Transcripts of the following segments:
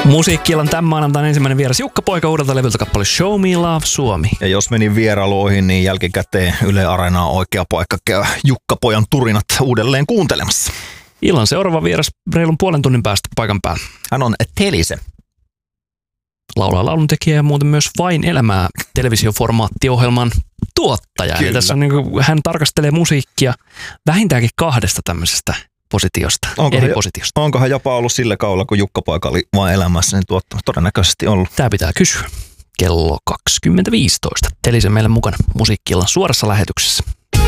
Musiikki-illan tämän maanantain ensimmäinen vieras Jukka Poika uudelta levyltä kappale Show Me Love Suomi. Ja jos meni vierailuihin, niin jälkikäteen Yle Areena on oikea paikka käydä Jukka Pojan turinat uudelleen kuuntelemassa. Illan seuraava vieras reilun puolen tunnin päästä paikan päällä. Hän on Telise. Laulaa lauluntekijä ja muuten myös Vain elämää televisioformaattiohjelman tuottaja. Eli tässä on hän tarkastelee musiikkia vähintäänkin kahdesta tämmöisestä positiosta, positiosta. Onkohan jopa ollut sillä kaudella, kun Jukka Poika oli Vain elämässä, niin tuottanut todennäköisesti ollut. Tämä pitää kysyä. Kello 20.15. Telise meille mukana musiikki-illan suorassa lähetyksessä.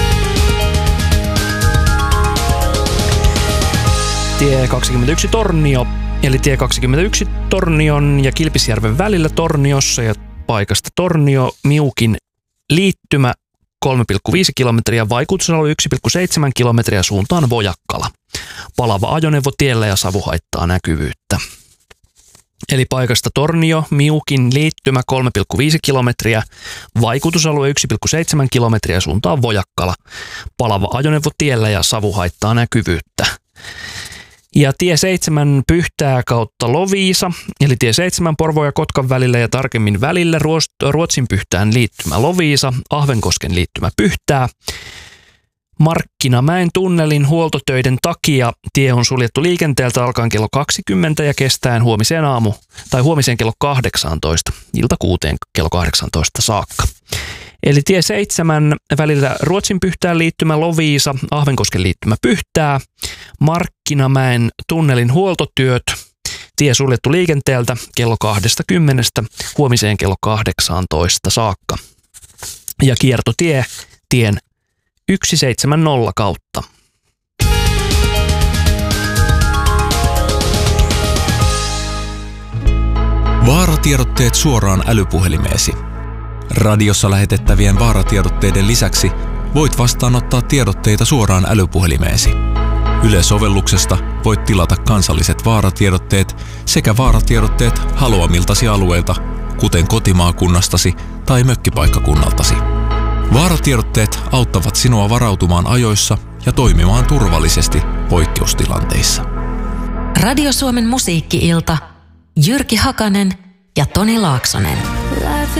Tie 21 Tornio, eli tie 21 Tornion ja Kilpisjärven välillä Torniossa ja paikasta Tornio Miukin liittymä 3,5 kilometriä, vaikutusalue 1,7 kilometriä suuntaan Vojakkala. Palava ajoneuvo tiellä ja savu haittaa näkyvyyttä. Eli paikasta Tornio, Miukin liittymä 3,5 kilometriä, vaikutusalue 1,7 kilometriä suuntaan Vojakkala. Palava ajoneuvo tiellä ja savu haittaa näkyvyyttä. Ja tie 7 Pyhtää kautta Loviisa, eli tie 7 Porvoo ja Kotkan välillä ja tarkemmin välillä Ruotsin Pyhtään liittymä Loviisa, Ahvenkosken liittymä Pyhtää. Markkinamäen tunnelin huoltotöiden takia tie on suljettu liikenteeltä alkaen kello 20 ja kestäen huomiseen kello 18, ilta 6 kello 18 saakka. Eli tie 7 välillä Ruotsin Pyhtään liittymä Loviisa, Ahvenkosken liittymä Pyhtää, Markkinamäen tunnelin huoltotyöt, tie suljettu liikenteeltä kello 20 huomiseen kello 18 saakka. Ja kiertotie tien 170 kautta. Vaaratiedotteet suoraan älypuhelimeesi. Radiossa lähetettävien vaaratiedotteiden lisäksi voit vastaanottaa tiedotteita suoraan älypuhelimeesi. Yle-sovelluksesta voit tilata kansalliset vaaratiedotteet sekä vaaratiedotteet haluamiltasi alueilta, kuten kotimaakunnastasi tai mökkipaikkakunnaltasi. Vaaratiedotteet auttavat sinua varautumaan ajoissa ja toimimaan turvallisesti poikkeustilanteissa. Radio Suomen musiikki-ilta. Jyrki Hakanen ja Toni Laaksonen.